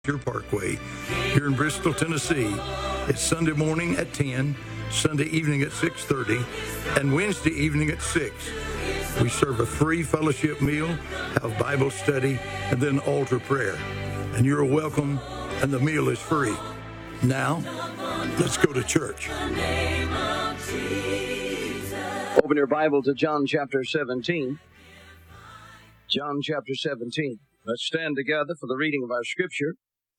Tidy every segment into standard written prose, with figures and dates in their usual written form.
Parkway here in Bristol, Tennessee. It's Sunday morning at 10, Sunday evening at 6:30, and Wednesday evening at 6. We serve a free fellowship meal, have Bible study, and then altar prayer. And you're welcome, and the meal is free. Now, let's go to church. Open your Bible to John chapter 17. John chapter 17. Let's stand together for the reading of our scripture.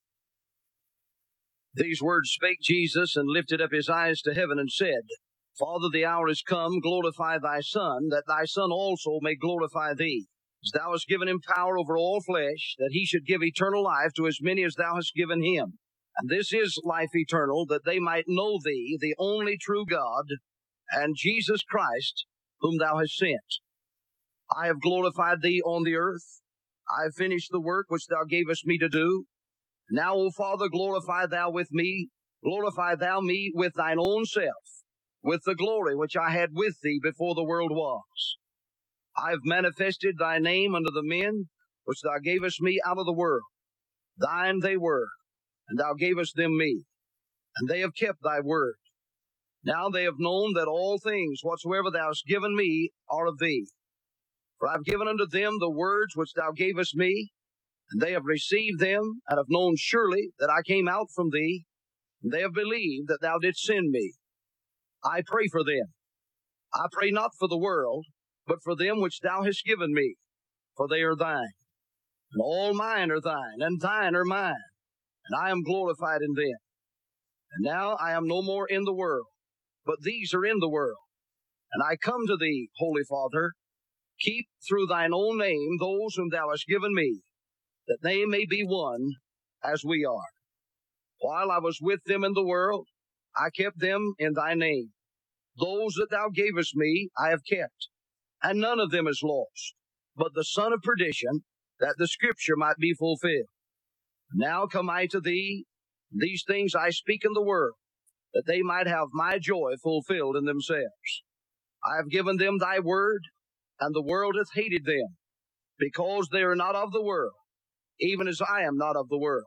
These words spake Jesus, and lifted up his eyes to heaven, and said, Father, the hour is come, glorify thy Son, that thy Son also may glorify thee, as thou hast given him power over all flesh, that he should give eternal life to as many as thou hast given him. And this is life eternal, that they might know thee, the only true God, and Jesus Christ, whom thou hast sent. I have glorified thee on the earth. I have finished the work which thou gavest me to do. Now, O Father, glorify thou me with thine own self, with the glory which I had with thee before the world was. I have manifested thy name unto the men which thou gavest me out of the world. Thine they were, and thou gavest them me, and they have kept thy word. Now they have known that all things whatsoever thou hast given me are of thee. For I have given unto them the words which thou gavest me, and they have received them, and have known surely that I came out from thee, and they have believed that thou didst send me. I pray for them. I pray not for the world, but for them which thou hast given me, for they are thine. And all mine are thine, and thine are mine, and I am glorified in them. And now I am no more in the world, but these are in the world. And I come to thee, Holy Father, keep through thine own name those whom thou hast given me, that they may be one as we are. While I was with them in the world, I kept them in thy name. Those that thou gavest me I have kept, and none of them is lost, but the son of perdition, that the scripture might be fulfilled. Now come I to thee, these things I speak in the world, that they might have my joy fulfilled in themselves. I have given them thy word, and the world hath hated them, because they are not of the world, even as I am not of the world.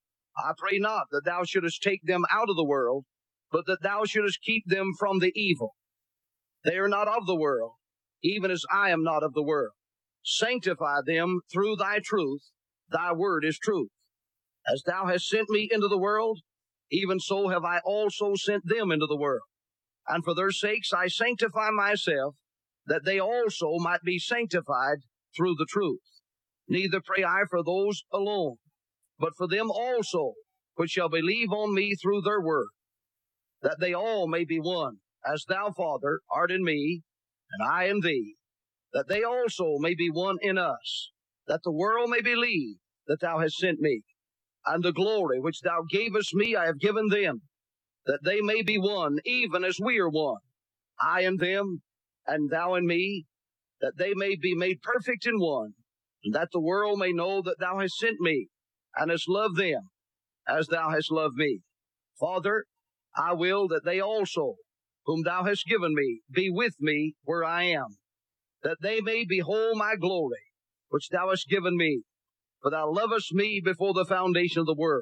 I pray not that thou shouldest take them out of the world, but that thou shouldest keep them from the evil. They are not of the world, even as I am not of the world. Sanctify them through thy truth. Thy word is truth. As thou hast sent me into the world, even so have I also sent them into the world. And for their sakes I sanctify myself, that they also might be sanctified through the truth. Neither pray I for those alone, but for them also which shall believe on me through their word, that they all may be one, as thou, Father, art in me, and I in thee, that they also may be one in us, that the world may believe that thou hast sent me. And the glory which thou gavest me I have given them, that they may be one, even as we are one, I in them, and thou in me, that they may be made perfect in one, and that the world may know that thou hast sent me, and hast loved them, as thou hast loved me. Father, I will that they also, whom thou hast given me, be with me where I am, that they may behold my glory, which thou hast given me. For thou lovest me before the foundation of the world.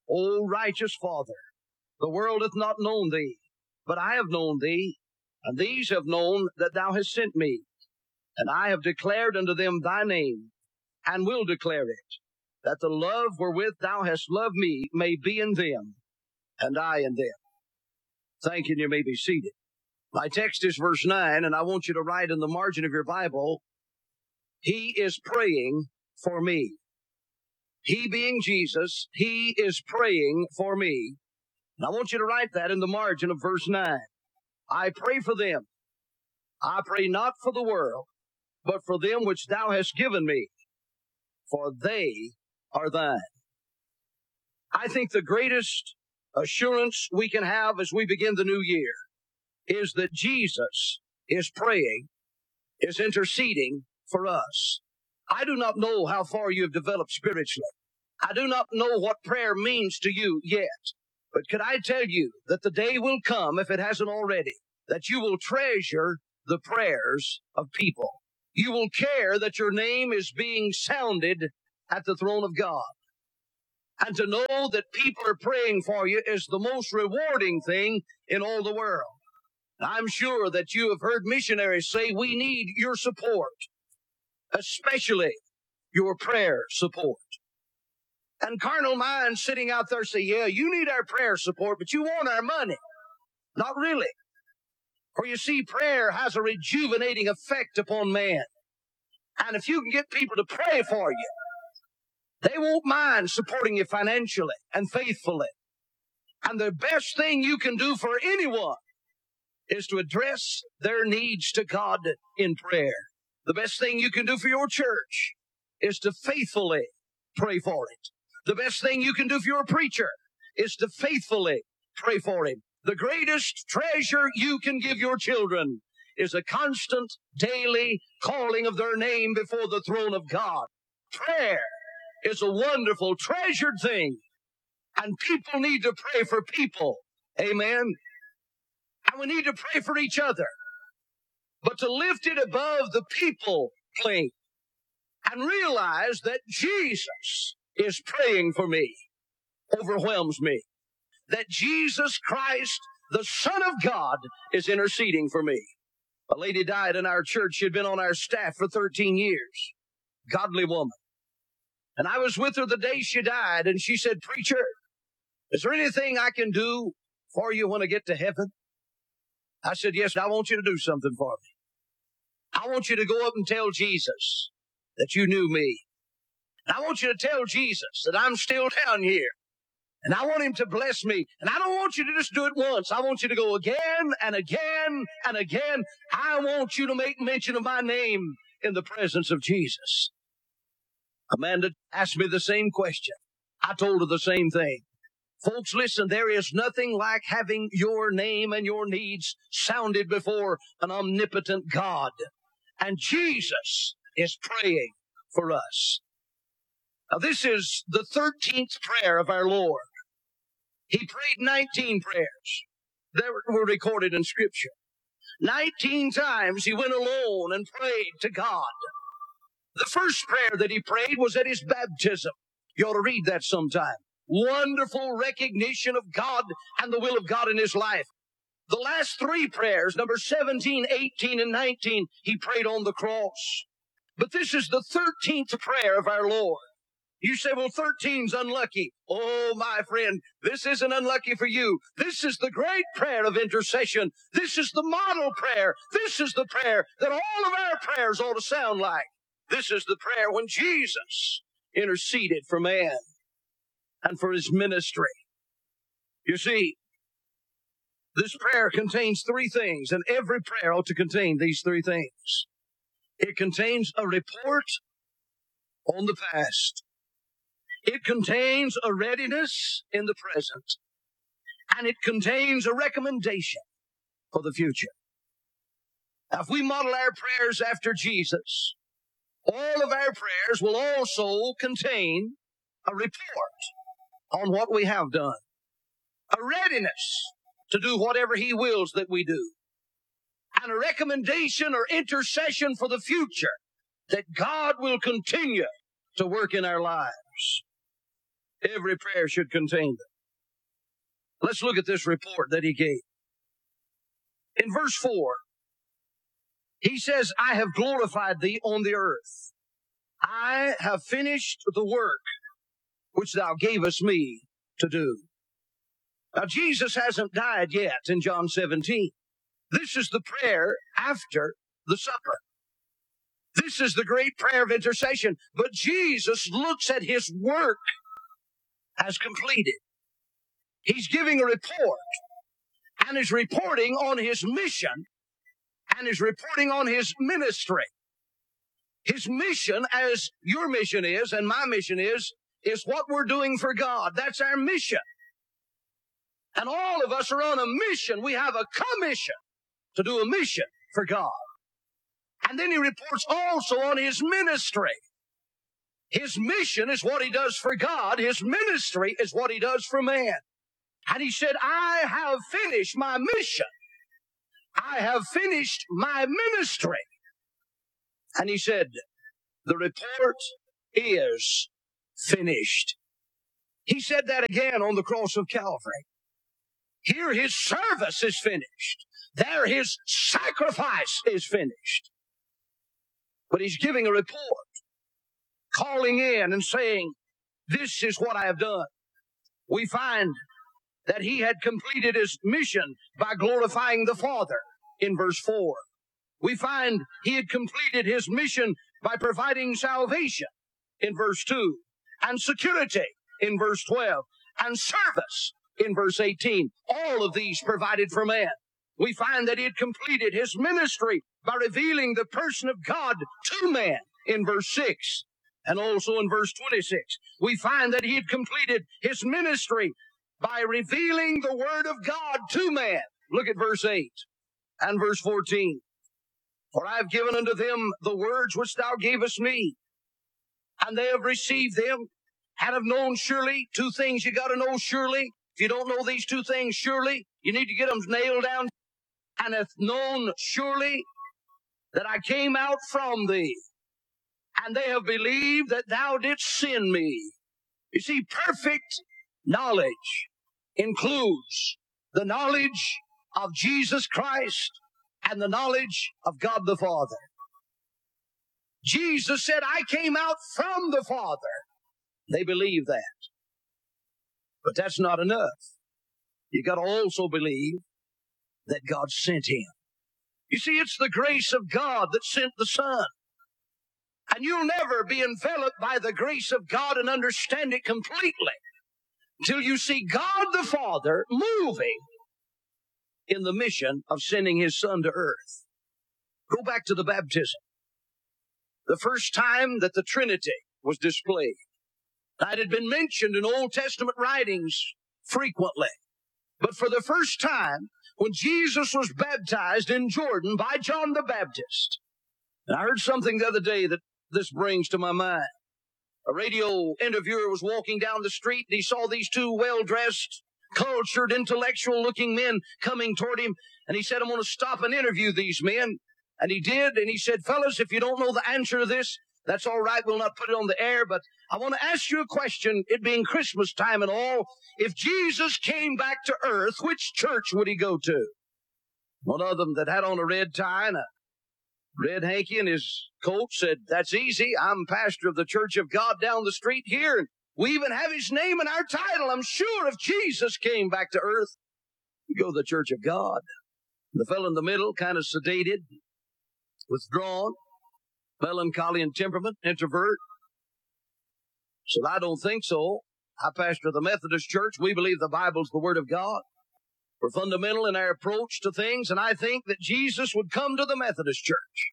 O righteous Father, the world hath not known thee, but I have known thee, and these have known that thou hast sent me. And I have declared unto them thy name, and will declare it, that the love wherewith thou hast loved me may be in them, and I in them. Thank you, and you may be seated. My text is verse 9, and I want you to write in the margin of your Bible, He is praying for me. He being Jesus, He is praying for me. And I want you to write that in the margin of verse 9. I pray for them. I pray not for the world, but for them which thou hast given me, for they are thine. I think the greatest assurance we can have as we begin the new year is that Jesus is praying, is interceding for us. I do not know how far you have developed spiritually. I do not know what prayer means to you yet. But could I tell you that the day will come, if it hasn't already, that you will treasure the prayers of people. You will care that your name is being sounded at the throne of God. And to know that people are praying for you is the most rewarding thing in all the world. I'm sure that you have heard missionaries say, we need your support, especially your prayer support. And carnal minds sitting out there say, yeah, you need our prayer support, but you want our money. Not really. For you see, prayer has a rejuvenating effect upon man. And if you can get people to pray for you, they won't mind supporting you financially and faithfully. And the best thing you can do for anyone is to address their needs to God in prayer. The best thing you can do for your church is to faithfully pray for it. The best thing you can do for your preacher is to faithfully pray for him. The greatest treasure you can give your children is a constant, daily calling of their name before the throne of God. Prayer is a wonderful, treasured thing. And people need to pray for people. Amen. And we need to pray for each other. But to lift it above the people plane and realize that Jesus is praying for me overwhelms me. That Jesus Christ, the Son of God, is interceding for me. A lady died in our church. She had been on our staff for 13 years. Godly woman. And I was with her the day she died, and she said, preacher, is there anything I can do for you when I get to heaven? I said, yes, I want you to do something for me. I want you to go up and tell Jesus that you knew me. And I want you to tell Jesus that I'm still down here. And I want him to bless me. And I don't want you to just do it once. I want you to go again and again and again. I want you to make mention of my name in the presence of Jesus. Amanda asked me the same question. I told her the same thing. Folks, listen, there is nothing like having your name and your needs sounded before an omnipotent God. And Jesus is praying for us. Now, this is the 13th prayer of our Lord. He prayed 19 prayers that were recorded in Scripture. 19 times he went alone and prayed to God. The first prayer that he prayed was at his baptism. You ought to read that sometime. Wonderful recognition of God and the will of God in his life. The last three prayers, number 17, 18, and 19, he prayed on the cross. But this is the 13th prayer of our Lord. You say, well, 13's unlucky. Oh, my friend, this isn't unlucky for you. This is the great prayer of intercession. This is the model prayer. This is the prayer that all of our prayers ought to sound like. This is the prayer when Jesus interceded for man and for his ministry. You see, this prayer contains three things, and every prayer ought to contain these three things. It contains a report on the past. It contains a readiness in the present. And it contains a recommendation for the future. Now, if we model our prayers after Jesus, all of our prayers will also contain a report on what we have done. A readiness to do whatever he wills that we do. And a recommendation or intercession for the future that God will continue to work in our lives. Every prayer should contain them. Let's look at this report that he gave. In verse 4, he says, I have glorified thee on the earth. I have finished the work which thou gavest me to do. Now, Jesus hasn't died yet in John 17. This is the prayer after the supper. This is the great prayer of intercession. But Jesus looks at his work as completed. He's giving a report, and is reporting on his mission, and is reporting on his ministry. His mission, as your mission is, and my mission is what we're doing for God. That's our mission. And all of us are on a mission. We have a commission to do a mission for God. And then he reports also on his ministry. His mission is what he does for God. His ministry is what he does for man. And he said, I have finished my mission. I have finished my ministry. And he said, the report is finished. He said that again on the cross of Calvary. Here his service is finished. There his sacrifice is finished. But he's giving a report, calling in and saying, this is what I have done. We find that he had completed his mission by glorifying the Father in verse 4. We find he had completed his mission by providing salvation in verse 2, and security in verse 12, and service in verse 18. All of these provided for man. We find that he had completed his ministry by revealing the person of God to man in verse 6, and also in verse 26. We find that he had completed his ministry by revealing the Word of God to man. Look at verse 8 and verse 14. For I have given unto them the words which thou gavest me, and they have received them, and have known surely. Two things you got to know surely. If you don't know these two things surely, you need to get them nailed down. And hath known surely that I came out from thee, and they have believed that thou didst send me. You see, perfect knowledge includes the knowledge of Jesus Christ and the knowledge of God the Father. Jesus said, I came out from the Father. They believe that. But that's not enough. You got to also believe that God sent him. You see, it's the grace of God that sent the Son. And you'll never be enveloped by the grace of God and understand it completely until you see God the Father moving in the mission of sending his Son to earth. Go back to the baptism. The first time that the Trinity was displayed. That had been mentioned in Old Testament writings frequently. But for the first time, when Jesus was baptized in Jordan by John the Baptist, and I heard something the other day that this brings to my mind. A radio interviewer was walking down the street, and he saw these two well-dressed, cultured, intellectual-looking men coming toward him, and he said, I'm going to stop and interview these men. And he did, and he said, fellas, if you don't know the answer to this, that's all right, we'll not put it on the air, but I want to ask you a question, it being Christmas time and all. If Jesus came back to earth, which church would he go to? One of them that had on a red tie and a red hanky in his coat said, that's easy, I'm pastor of the Church of God down the street here, and we even have his name in our title. I'm sure if Jesus came back to earth, he'd go to the Church of God. The fellow in the middle, kind of sedated, withdrawn, melancholy in temperament, introvert, said, I don't think so. I pastor the Methodist Church. We believe the Bible's the Word of God. We're fundamental in our approach to things, and I think that Jesus would come to the Methodist Church.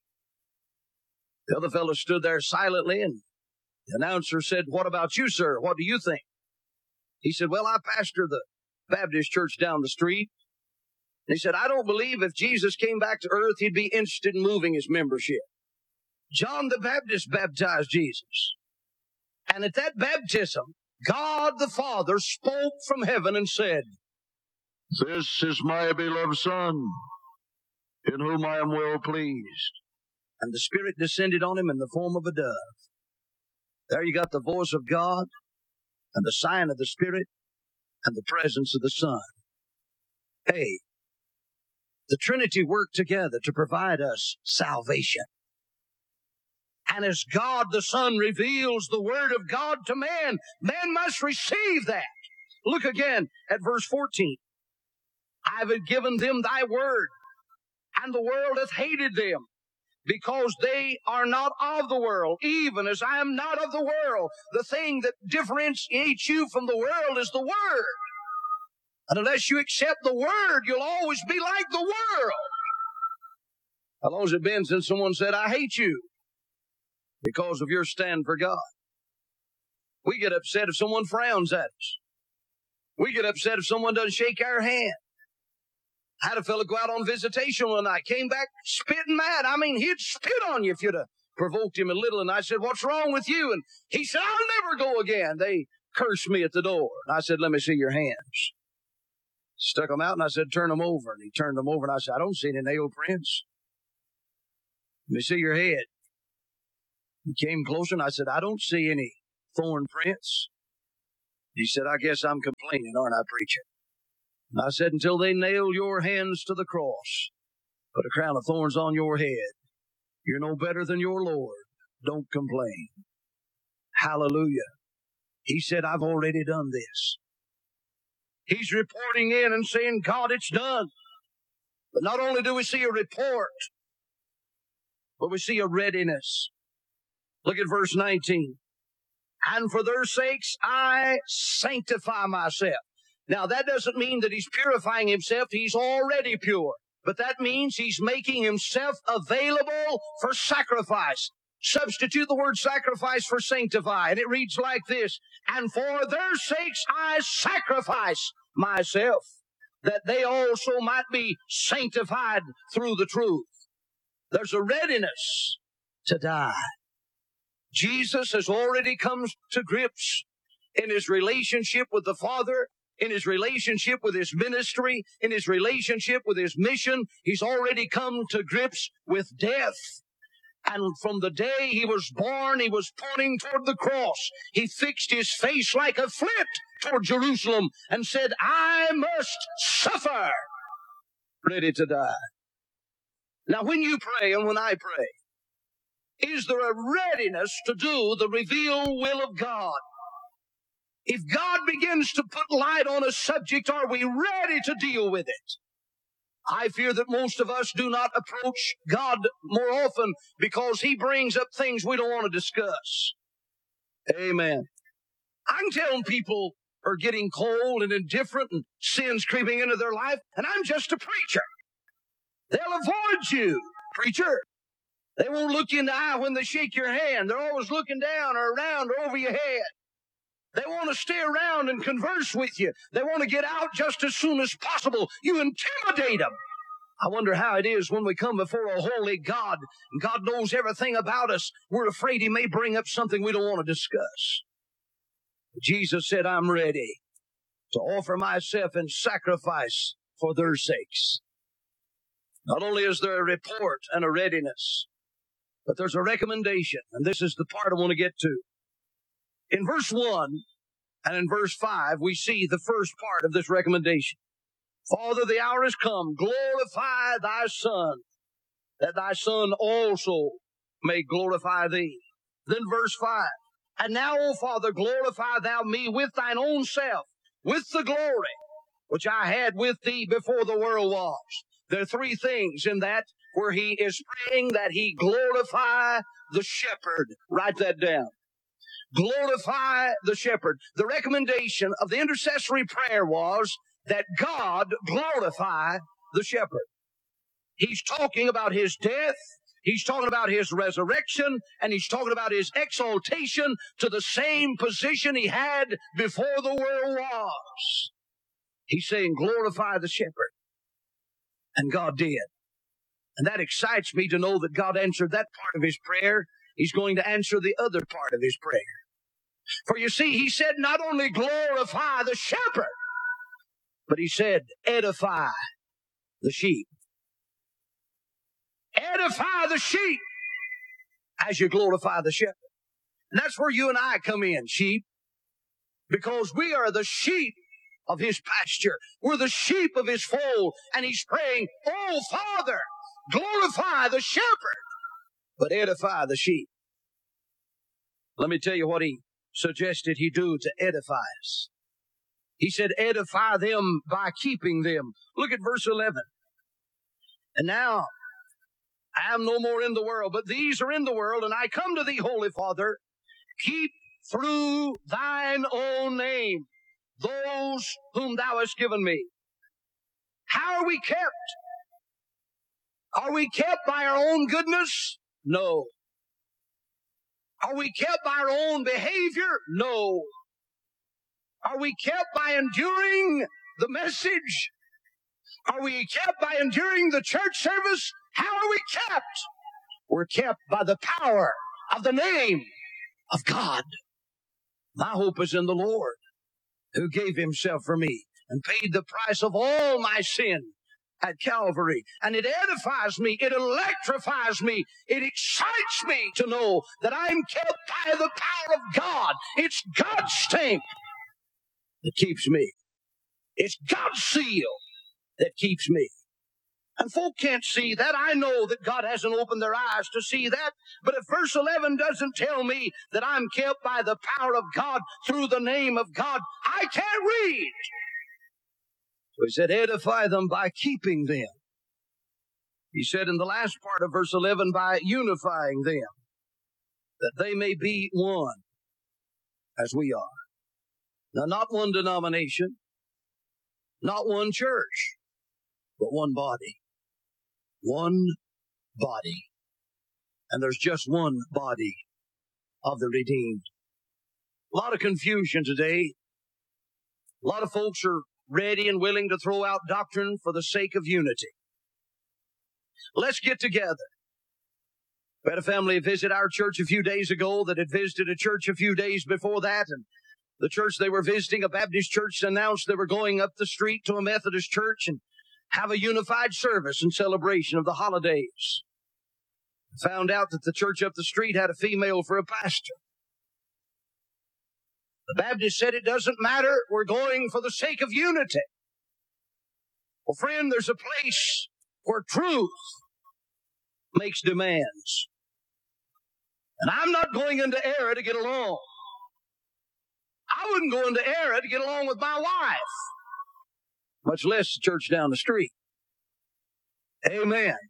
The other fellow stood there silently, and the announcer said, what about you, sir? What do you think? He said, well, I pastor the Baptist Church down the street. And he said, I don't believe if Jesus came back to earth, he'd be interested in moving his membership. John the Baptist baptized Jesus. And at that baptism, God the Father spoke from heaven and said, this is my beloved Son, in whom I am well pleased. And the Spirit descended on him in the form of a dove. There you got the voice of God, and the sign of the Spirit, and the presence of the Son. Hey, the Trinity worked together to provide us salvation. And as God the Son reveals the Word of God to man, man must receive that. Look again at verse 14. I have given them thy word, and the world hath hated them, because they are not of the world, even as I am not of the world. The thing that differentiates you from the world is the Word. And unless you accept the Word, you'll always be like the world. How long has it been since someone said, I hate you because of your stand for God? We get upset if someone frowns at us. We get upset if someone doesn't shake our hand. I had a fellow go out on visitation one night, came back spitting mad. I mean, he'd spit on you if you'd have provoked him a little. And I said, what's wrong with you? And he said, I'll never go again. They cursed me at the door. And I said, let me see your hands. Stuck them out, and I said, turn them over. And he turned them over, and I said, I don't see any nail prints. Let me see your head. He came closer, and I said, I don't see any thorn prints. He said, I guess I'm complaining, aren't I, preacher? And I said, until they nail your hands to the cross, put a crown of thorns on your head, you're no better than your Lord. Don't complain. Hallelujah. He said, I've already done this. He's reporting in and saying, God, it's done. But not only do we see a report, but we see a readiness. Look at verse 19. And for their sakes I sanctify myself. Now that doesn't mean that he's purifying himself. He's already pure. But that means he's making himself available for sacrifice. Substitute the word sacrifice for sanctify. And it reads like this. And for their sakes I sacrifice myself, that they also might be sanctified through the truth. There's a readiness to die. Jesus has already come to grips in his relationship with the Father, in his relationship with his ministry, in his relationship with his mission. He's already come to grips with death. And from the day he was born, he was pointing toward the cross. He fixed his face like a flint toward Jerusalem and said, I must suffer, ready to die. Now, when you pray and when I pray, is there a readiness to do the revealed will of God? If God begins to put light on a subject, are we ready to deal with it? I fear that most of us do not approach God more often because he brings up things we don't want to discuss. Amen. I'm telling people are getting cold and indifferent and sin's creeping into their life, and I'm just a preacher. They'll avoid you, preacher. They won't look you in the eye when they shake your hand. They're always looking down or around or over your head. They want to stay around and converse with you. They want to get out just as soon as possible. You intimidate them. I wonder how it is when we come before a holy God, and God knows everything about us. We're afraid he may bring up something we don't want to discuss. Jesus said, I'm ready to offer myself in sacrifice for their sakes. Not only is there a report and a readiness, but there's a recommendation, and this is the part I want to get to. In verse 1 and in verse 5, we see the first part of this recommendation. Father, the hour has come. Glorify thy Son, that thy Son also may glorify thee. Then verse 5. And now, O Father, glorify thou me with thine own self, with the glory which I had with thee before the world was. There are three things in that where he is praying that he glorify the shepherd. Write that down. Glorify the shepherd. The recommendation of the intercessory prayer was that God glorify the shepherd. He's talking about his death, he's talking about his resurrection, and he's talking about his exaltation to the same position he had before the world was. He's saying, glorify the shepherd. And God did. And that excites me to know that God answered that part of his prayer. He's going to answer the other part of his prayer. For you see, he said not only glorify the shepherd, but he said edify the sheep. Edify the sheep as you glorify the shepherd. And that's where you and I come in, sheep, because we are the sheep of his pasture. We're the sheep of his fold. And he's praying, oh, Father, glorify the shepherd, but edify the sheep. Let me tell you what he suggested he do to edify us. He said, edify them by keeping them. Look at verse 11. And now, I am no more in the world, but these are in the world, and I come to thee, Holy Father, keep through thine own name those whom thou hast given me. How are we kept? Are we kept by our own goodness? No. Are we kept by our own behavior? No. Are we kept by enduring the message? Are we kept by enduring the church service? How are we kept? We're kept by the power of the name of God. My hope is in the Lord, who gave himself for me and paid the price of all my sin at Calvary. And it edifies me, it electrifies me, it excites me to know that I'm kept by the power of God. It's God's stamp that keeps me. It's God's seal that keeps me. And folk can't see that. I know that God hasn't opened their eyes to see that. But if verse 11 doesn't tell me that I'm kept by the power of God through the name of God, I can't read. So he said, edify them by keeping them. He said in the last part of verse 11, by unifying them, that they may be one as we are. Now, not one denomination, not one church, but one body. One body. And there's just one body of the redeemed. A lot of confusion today. A lot of folks are ready and willing to throw out doctrine for the sake of unity. Let's get together. We had a family visit our church a few days ago that had visited a church a few days before that, and the church they were visiting, a Baptist church, announced they were going up the street to a Methodist church and have a unified service in celebration of the holidays. Found out that the church up the street had a female for a pastor. The Baptist said, it doesn't matter, we're going for the sake of unity. Well, friend, there's a place where truth makes demands. And I'm not going into error to get along. I wouldn't go into error to get along with my wife, much less the church down the street. Amen.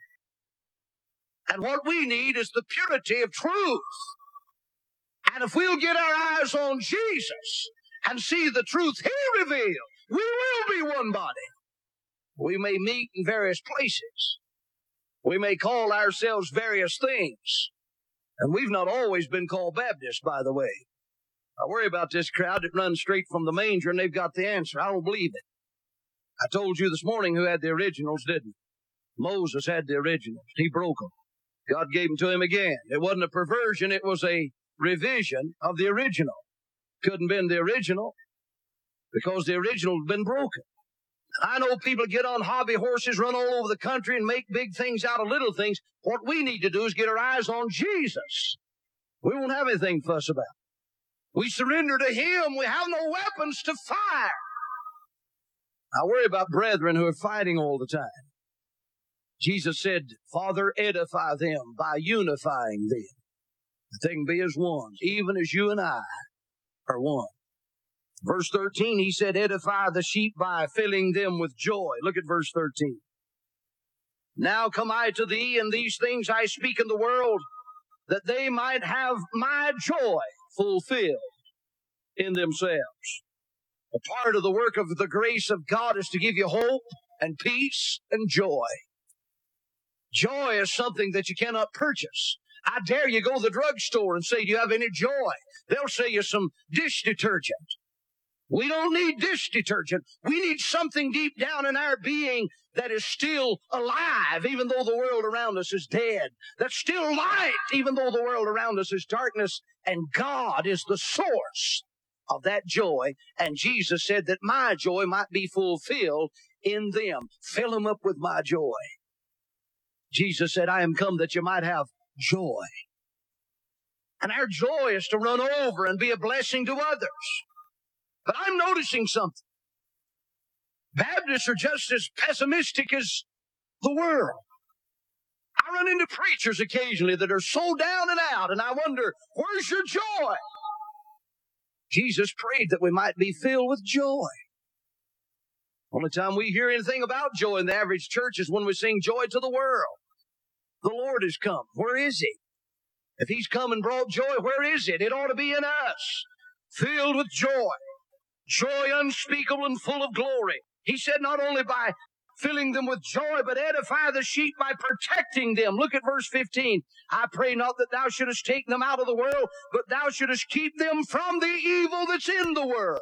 And what we need is the purity of truth. And if we'll get our eyes on Jesus and see the truth He revealed, we will be one body. We may meet in various places. We may call ourselves various things. And we've not always been called Baptists, by the way. I worry about this crowd that runs straight from the manger and they've got the answer. I don't believe it. I told you this morning who had the originals, didn't I? Moses had the originals. He broke them. God gave them to him again. It wasn't a perversion. It was a revision of the original. Couldn't have been the original because the original had been broken. I know people get on hobby horses, run all over the country and make big things out of little things. What we need to do is get our eyes on Jesus. We won't have anything to fuss about. We surrender to Him. We have no weapons to fire. I worry about brethren who are fighting all the time. Jesus said, Father, edify them by unifying them. That they can be as one, even as you and I are one. Verse 13, He said, edify the sheep by filling them with joy. Look at verse 13. Now come I to thee, and these things I speak in the world, that they might have my joy fulfilled in themselves. A part of the work of the grace of God is to give you hope and peace and joy. Joy is something that you cannot purchase. I dare you go to the drugstore and say, do you have any joy? They'll say you some dish detergent. We don't need dish detergent. We need something deep down in our being that is still alive, even though the world around us is dead. That's still light, even though the world around us is darkness. And God is the source of that joy. And Jesus said that my joy might be fulfilled in them. Fill them up with my joy. Jesus said, I am come that you might have joy. And our joy is to run over and be a blessing to others. But I'm noticing something. Baptists are just as pessimistic as the world. I run into preachers occasionally that are so down and out, and I wonder, where's your joy? Jesus prayed that we might be filled with joy. Only time we hear anything about joy in the average church is when we sing Joy to the World. The Lord has come. Where is He? If He's come and brought joy, where is it? It ought to be in us, filled with joy. Joy unspeakable and full of glory. He said not only by filling them with joy, but edify the sheep by protecting them. Look at verse 15. I pray not that thou shouldest take them out of the world, but thou shouldest keep them from the evil that's in the world.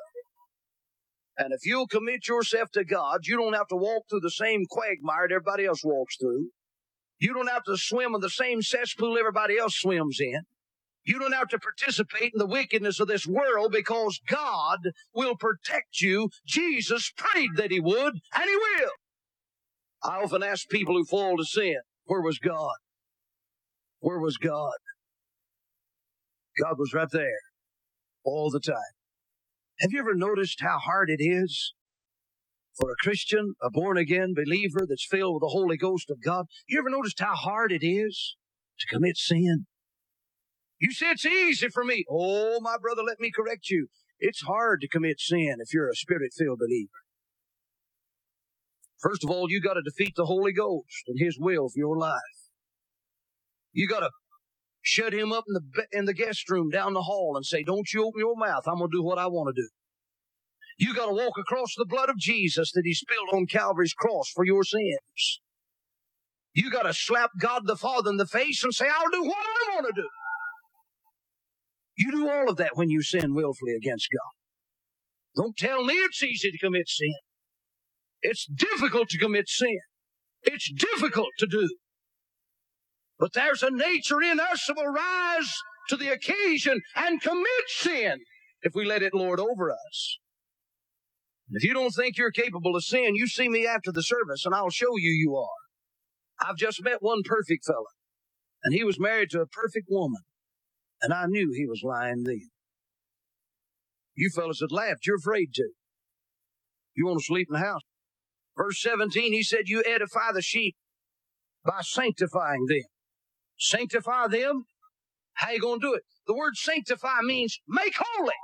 And if you'll commit yourself to God, you don't have to walk through the same quagmire that everybody else walks through. You don't have to swim in the same cesspool everybody else swims in. You don't have to participate in the wickedness of this world because God will protect you. Jesus prayed that He would, and He will. I often ask people who fall to sin, where was God? Where was God? God was right there all the time. Have you ever noticed how hard it is for a Christian, a born-again believer that's filled with the Holy Ghost of God? You ever noticed how hard it is to commit sin? You say it's easy for me. Oh, my brother, let me correct you. It's hard to commit sin if you're a Spirit-filled believer. First of all, you got to defeat the Holy Ghost and His will for your life. You got to shut Him up in the guest room down the hall and say, don't you open your mouth. I'm going to do what I want to do. You got to walk across the blood of Jesus that He spilled on Calvary's cross for your sins. You got to slap God the Father in the face and say, I'll do what I want to do. You do all of that when you sin willfully against God. Don't tell me it's easy to commit sin. It's difficult to commit sin. It's difficult to do. But there's a nature in us that will rise to the occasion and commit sin if we let it lord over us. And if you don't think you're capable of sin, you see me after the service and I'll show you you are. I've just met one perfect fella, and he was married to a perfect woman, and I knew he was lying then. You fellas that laughed, you're afraid to. You want to sleep in the house. Verse 17, he said, you edify the sheep by sanctifying them. Sanctify them? How you going to do it? The word sanctify means make holy.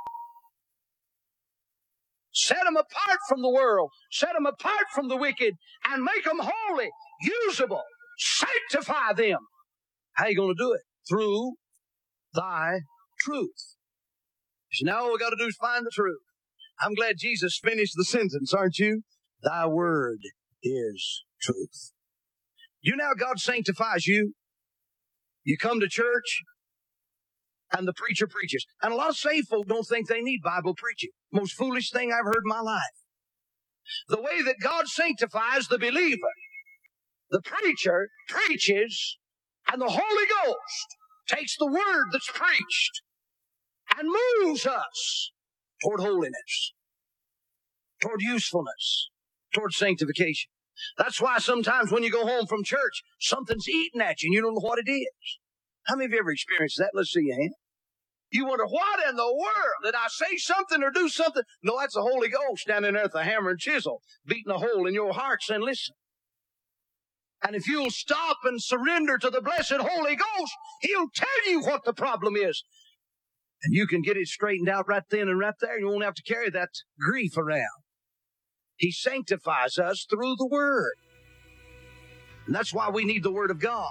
Set them apart from the world. Set them apart from the wicked and make them holy, usable. Sanctify them. How you going to do it? Through thy truth. So now all we got to do is find the truth. I'm glad Jesus finished the sentence, aren't you? Thy word is truth. You know God sanctifies you. You come to church, and the preacher preaches. And a lot of saved folk don't think they need Bible preaching. Most foolish thing I've heard in my life. The way that God sanctifies the believer, the preacher preaches, and the Holy Ghost takes the word that's preached and moves us toward holiness, toward usefulness, toward sanctification. That's why sometimes when you go home from church, something's eating at you and you don't know what it is. How many of you ever experienced that? Let's see your hand. You wonder, what in the world? Did I say something or do something? No, that's the Holy Ghost standing there with a hammer and chisel, beating a hole in your heart saying, listen. And if you'll stop and surrender to the blessed Holy Ghost, He'll tell you what the problem is. And you can get it straightened out right then and right there. You won't have to carry that grief around. He sanctifies us through the Word. And that's why we need the Word of God.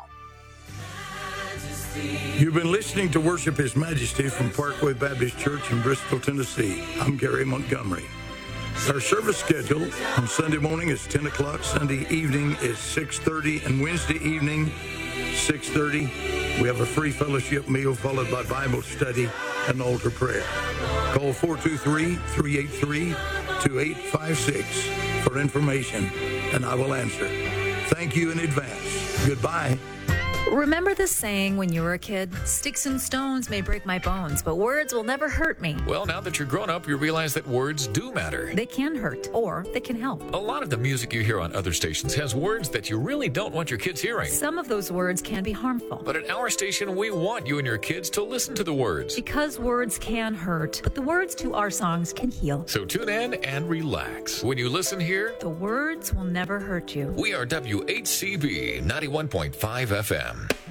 You've been listening to Worship His Majesty from Parkway Baptist Church in Bristol, Tennessee. I'm Gary Montgomery. Our service schedule on Sunday morning is 10 o'clock, Sunday evening is 6:30, and Wednesday evening, 6:30. We have a free fellowship meal followed by Bible study and altar prayer. Call 423-383-2856 for information, and I will answer. Thank you in advance. Goodbye. Remember the saying when you were a kid? Sticks and stones may break my bones, but words will never hurt me. Well, now that you're grown up, you realize that words do matter. They can hurt, or they can help. A lot of the music you hear on other stations has words that you really don't want your kids hearing. Some of those words can be harmful. But at our station, we want you and your kids to listen to the words. Because words can hurt, but the words to our songs can heal. So tune in and relax. When you listen here, the words will never hurt you. We are WHCB 91.5 FM.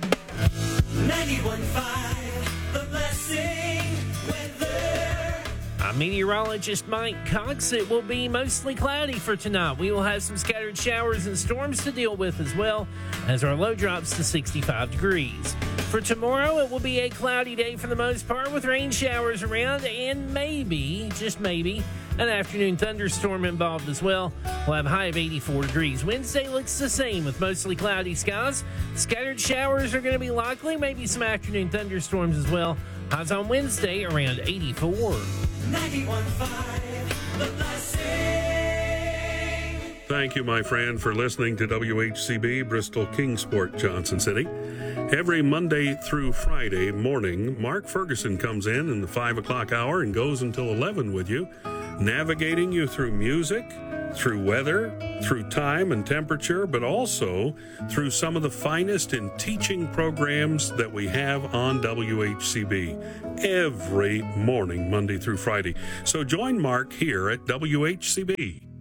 91.5, The Blessing weather. I'm meteorologist Mike Cox. It will be mostly cloudy for tonight. We will have some scattered showers and storms to deal with as well as our low drops to 65 degrees. For tomorrow, it will be a cloudy day for the most part with rain showers around and maybe, just maybe, an afternoon thunderstorm involved as well. We'll have a high of 84 degrees. Wednesday looks the same with mostly cloudy skies. Scattered showers are going to be likely, maybe some afternoon thunderstorms as well. Highs on Wednesday around 84. 91.5, The Blessing. Thank you, my friend, for listening to WHCB Bristol Kingsport, Johnson City. Every Monday through Friday morning, Mark Ferguson comes in the 5 o'clock hour and goes until 11 with you. navigating you through music, through weather, through time and temperature, but also through some of the finest in teaching programs that we have on WHCB every morning, Monday through Friday. So join Mark here at WHCB.